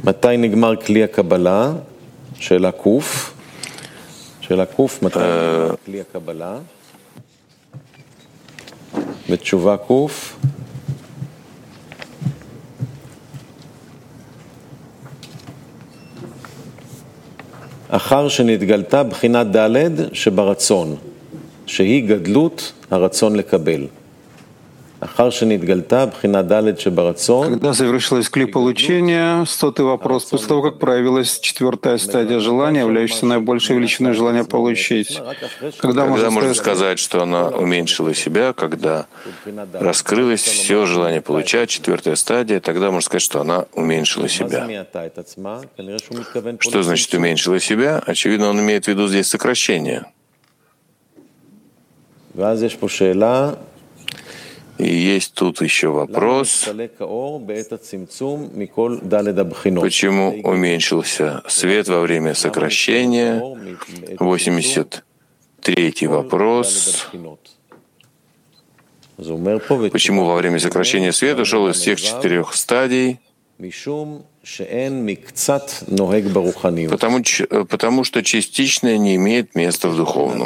מתי נגמר כלי הקבלה? שאלה קוף. שאלה קוף, מתי נגמר כלי הקבלה? ותשובה קוף. אחר שנתגלתה בחינת ד' שברצון, שהיא גדלות הרצון לקבל. אחר שנתגלתה בחינת ד' שברצון. Когда завершилось кли получения, 100-й вопрос, после того, как проявилась 4-я стадия желания, являющаяся наибольшей величиной желания получить. Когда можно сказать, что она уменьшила себя, когда раскрылось все желание получать, 4-я стадия, тогда можно сказать, что она уменьшила себя. Что значит уменьшила себя? Очевидно, он имеет в виду здесь сокращение. И есть тут еще вопрос, почему уменьшился свет во время сокращения? 83-й вопрос. Почему во время сокращения свет ушел из всех 4 стадий? Потому что частичное не имеет места в духовном.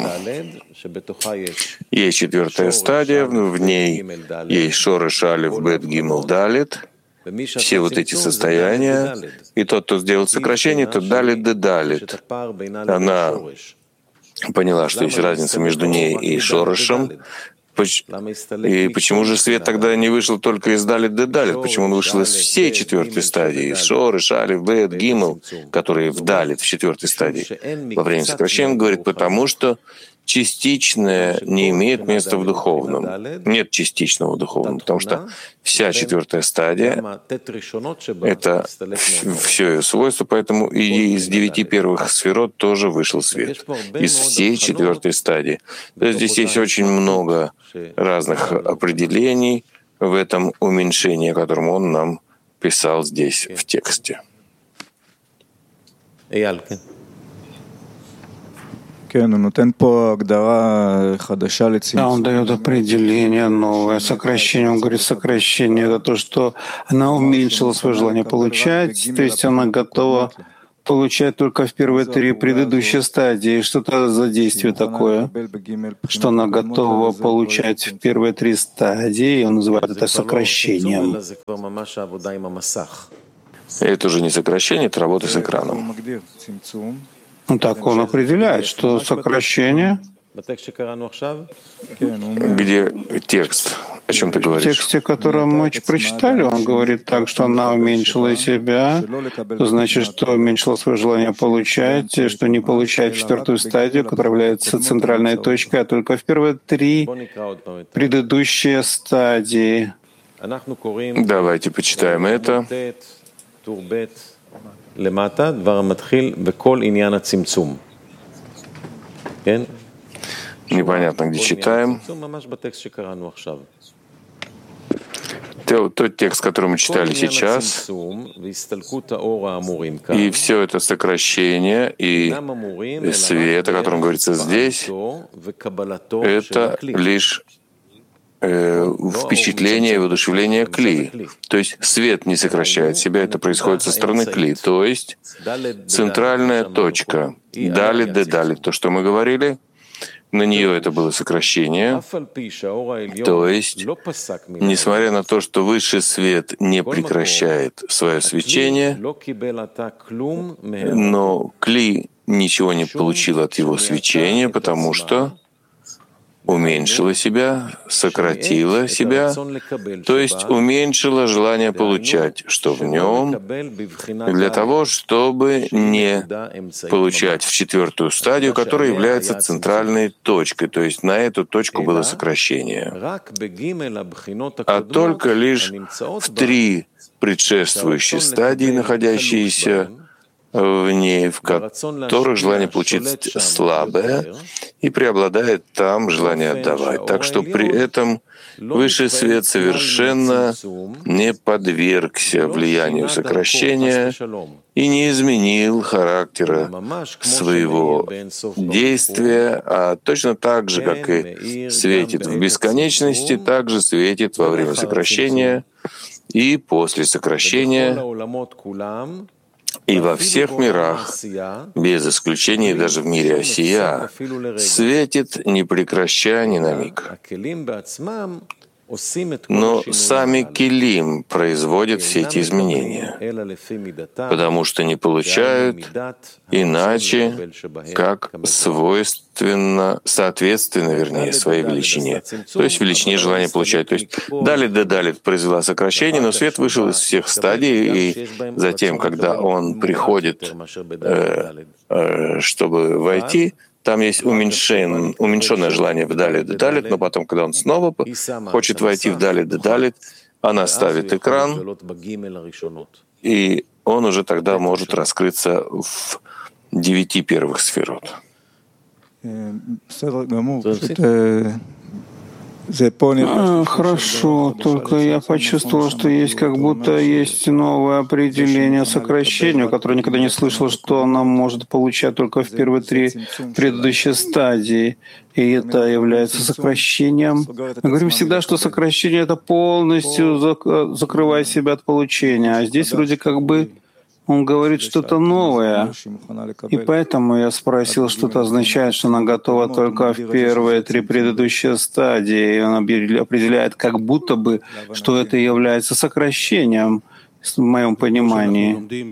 Есть 4-я стадия, в ней есть шореш, алеф, бет, гимел, далет. Все вот эти состояния. И тот, кто сделал сокращение, тот далит, де далит. Она поняла, что есть разница между ней и шорешем. И почему же свет тогда не вышел только из далит де далит? Почему он вышел из всей 4-й стадии? Из шореш, алеф, бет, гимел, которые в далит, в 4-й стадии. Во время сокращения он говорит, потому что частичное не имеет места в духовном. Нет частичного в духовном, потому что вся 4-я стадия — это все ее свойство, поэтому и из 9 первых сферот тоже вышел свет. Из всей 4-й стадии. То есть здесь есть очень много разных определений в этом уменьшении, о котором он нам писал здесь в тексте. Он дает определение новое, сокращение. Он говорит, сокращение — это то, что она уменьшила свое желание получать, то есть она готова получать только в первые 3 предыдущие стадии. Что это за действие такое? Что она готова получать в первые 3 стадии, и он называет это сокращением. Это уже не сокращение, это работа с экраном. Ну, так он определяет, что сокращение. Где текст? О чем ты говоришь? В тексте, который мы прочитали, он говорит так, что она уменьшила себя, то значит, что уменьшила свое желание получать, что не получает 4-ю стадию, которая является центральной точкой, а только в первые 3 предыдущие стадии. Давайте почитаем это. למטה, דבר המתחיל בכל עניין הצמצום. כן? Непонятно, где читаем. Тот текст, который мы читали сейчас, и все это сокращение, и свет, о котором говорится здесь, это лишь впечатление и воодушевление кли. То есть свет не сокращает себя, это происходит со стороны кли. То есть центральная точка, далит де далит, то, что мы говорили, на нее это было сокращение. То есть, несмотря на то, что высший свет не прекращает свое свечение, но кли ничего не получил от его свечения, потому что уменьшила себя, сократила себя, то есть уменьшила желание получать, что в нем, для того, чтобы не получать в 4-ю стадию, которая является центральной точкой, то есть на эту точку было сокращение. А только лишь в 3 предшествующие стадии, находящиеся в ней, в которых желание получить слабое, и преобладает там желание отдавать. Так что при этом высший свет совершенно не подвергся влиянию сокращения и не изменил характера своего действия, а точно так же, как и светит в бесконечности, так же светит во время сокращения и после сокращения. И во всех мирах, без исключения, даже в мире Осия, светит, не прекращая ни на миг. Но сами келим производят все эти изменения, потому что не получают иначе, как соответственно, своей величине. То есть величине желания получать. То есть далит произвела сокращение, но свет вышел из всех стадий, и затем, когда он приходит, чтобы войти, там есть уменьшенное желание в далит, но потом, когда он снова хочет войти в далит, она ставит экран, и он уже тогда может раскрыться в 9 первых сферот. Хорошо, только я почувствовал, что есть как будто есть новое определение сокращению, которое никогда не слышал, что она может получать только в первые 3 предыдущие стадии. И это является сокращением. Мы говорим всегда, что сокращение — это полностью закрывает себя от получения. А здесь вроде как бы он говорит что-то новое. И поэтому я спросил, что это означает, что она готова только в первые 3 предыдущие стадии. И он определяет как будто бы, что это является сокращением, в моем понимании.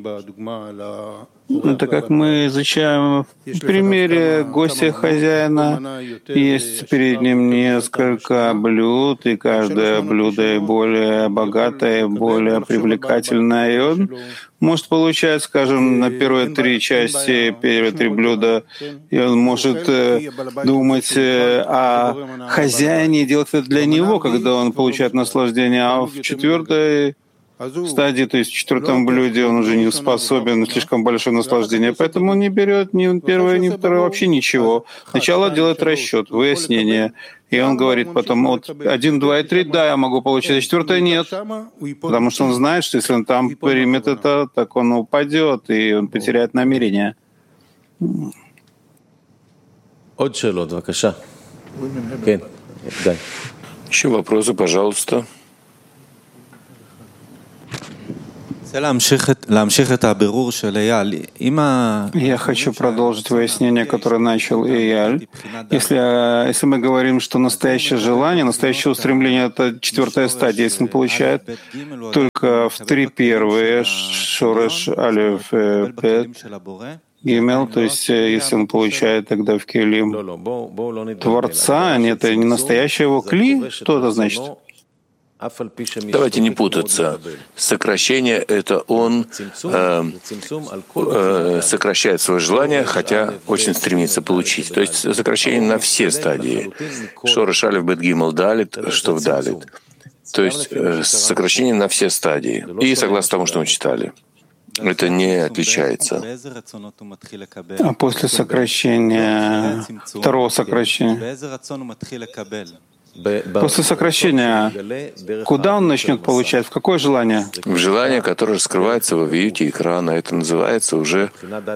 Это как мы изучаем в примере гостя хозяина. Есть перед ним несколько блюд, и каждое блюдо более богатое, более привлекательное. И он может получать, скажем, на первые 3 части, первые 3 блюда, и он может думать о хозяине и делать это для него, когда он получает наслаждение, а в 4-й стадии, то есть в 4-м блюде он уже не способен на слишком большое наслаждение, поэтому он не берет ни первое, ни второе, вообще ничего. Сначала делает расчет, выяснение, и он говорит потом, вот 1, 2 и 3, да, я могу получить, а 4-е нет, потому что он знает, что если он там примет это, так он упадет, и он потеряет намерение. Еще вопросы, пожалуйста. Я хочу продолжить выяснение, которое начал Эйяль. Если мы говорим, что настоящее желание, настоящее устремление — это 4-я стадия, если он получает только в 3 первые, шореш, алеф, бет, гимел, то есть если он получает тогда в келим Творца, это не настоящее его кли, что это значит? Давайте не путаться. Сокращение — это он сокращает свое желание, хотя очень стремится получить. То есть сокращение на все стадии. Шореш, алеф, бет, гимел, далит, что в далит. То есть сокращение на все стадии. И согласно тому, что мы читали. Это не отличается. А после сокращения, второго сокращения, после сокращения, куда он начнет получать? В какое желание? В желание, которое раскрывается во вьюте экрана. Это называется уже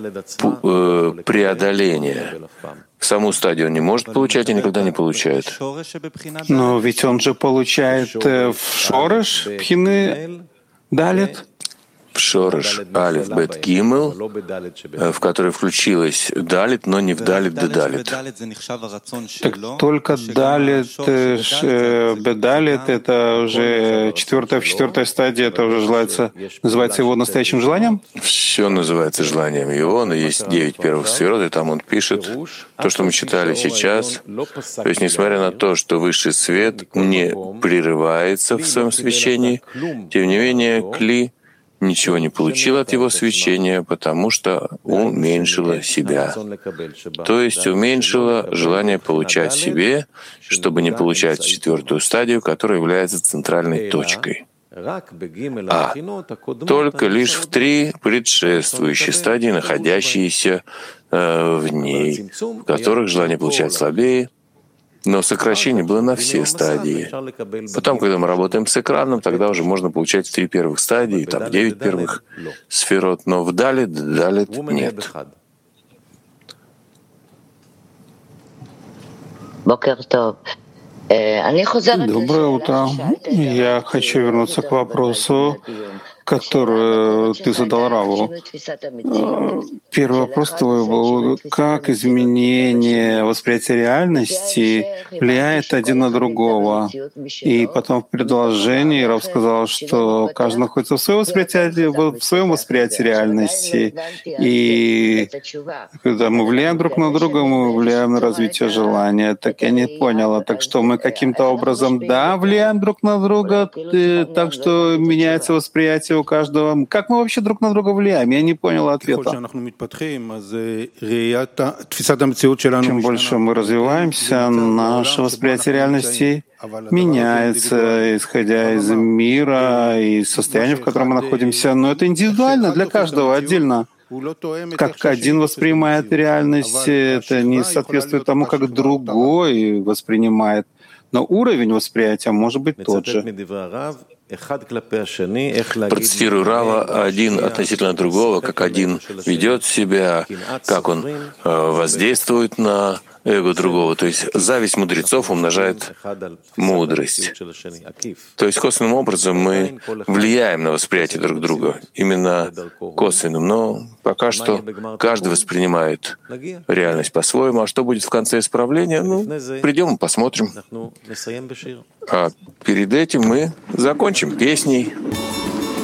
преодоление. Саму стадию он не может получать и никогда не получает. Но ведь он же получает в шореш, пхины, далит. В шореш, алеф, бет, гимел, в который включилась далит, но не в далит, далит. Так только далит, бедалит — это уже 4-я стадия, это уже называется его настоящим желанием? Все называется желанием его, но есть 9 первых сферот, и там он пишет то, что мы читали сейчас. То есть, несмотря на то, что высший свет не прерывается в своем свечении, тем не менее, кли ничего не получил от его свечения, потому что уменьшила себя. То есть уменьшила желание получать себе, чтобы не получать 4-ю стадию, которая является центральной точкой. А только лишь в 3 предшествующие стадии, находящиеся в ней, в которых желание получать слабее, но сокращение было на все стадии. Потом, когда мы работаем с экраном, тогда уже можно получать в 3 первых стадии, там 9 первых сферот, но в далит нет. Доброе утро. Я хочу вернуться к вопросу, которую ты задал Раву. Первый вопрос твой был, как изменение восприятия реальности влияет один на другого. И потом в предложении Рав сказал, что каждый находится в своем восприятии реальности. И когда мы влияем друг на друга, мы влияем на развитие желания. Так я не поняла. Так что мы каким-то образом, да, влияем друг на друга, так что меняется восприятие у каждого. Как мы вообще друг на друга влияем? Я не понял ответа. Чем больше мы развиваемся, наше восприятие реальности меняется, исходя из мира и состояния, в котором мы находимся. Но это индивидуально для каждого отдельно. Как один воспринимает реальность, это не соответствует тому, как другой воспринимает. Но уровень восприятия может быть тот же. Процитирую Рава, один относительно другого, как один ведет себя, как он воздействует на эго другого. То есть зависть мудрецов умножает мудрость. То есть косвенным образом мы влияем на восприятие друг друга, именно косвенным. Но пока что каждый воспринимает реальность по-своему. А что будет в конце исправления? Придем и посмотрим. А перед этим мы закончим песней.